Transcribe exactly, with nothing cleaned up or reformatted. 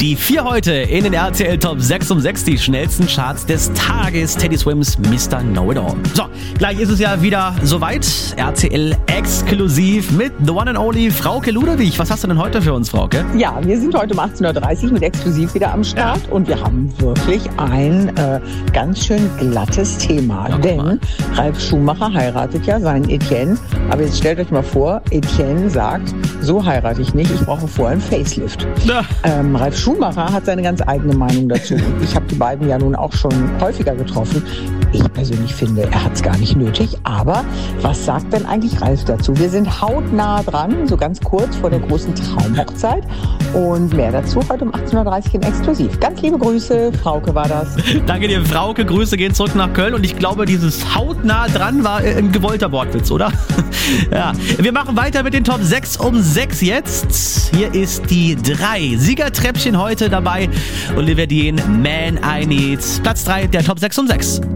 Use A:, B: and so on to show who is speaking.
A: Die vier heute in den R T L Top sechs um sechs, die schnellsten Charts des Tages. Teddy Swims Mister Know-It-All. So, gleich ist es ja wieder soweit. R T L exklusiv mit The One and Only Frauke Ludewig. Was hast du denn heute für uns, Frauke?
B: Ja, wir sind heute um achtzehn Uhr dreißig mit exklusiv wieder am Start ja. und wir haben wirklich ein äh, ganz schön glattes Thema. Ja, denn Ralf Schumacher heiratet ja seinen Etienne. Aber jetzt stellt euch mal vor, Etienne sagt, so heirate ich nicht, ich brauche vorher einen Facelift. Ja. Ähm, Ralf Schumacher hat seine ganz eigene Meinung dazu. Ich habe die beiden ja nun auch schon häufiger getroffen. Ich persönlich finde, er hat es gar nicht nötig. Aber was sagt denn eigentlich Ralf dazu? Wir sind hautnah dran, so ganz kurz vor der großen Traumhochzeit. Und mehr dazu heute um achtzehn Uhr dreißig in Exklusiv. Ganz liebe Grüße, Frauke war das.
A: Danke dir, Frauke. Grüße gehen zurück nach Köln. Und ich glaube, dieses hautnah dran war ein gewollter Wortwitz, oder? Ja. Wir machen weiter mit den Top sechs um sechs jetzt. Hier ist die drei. Siegertreppchen heute dabei. Olivia Dean, Man I Need. Platz drei der Top sechs um sechs.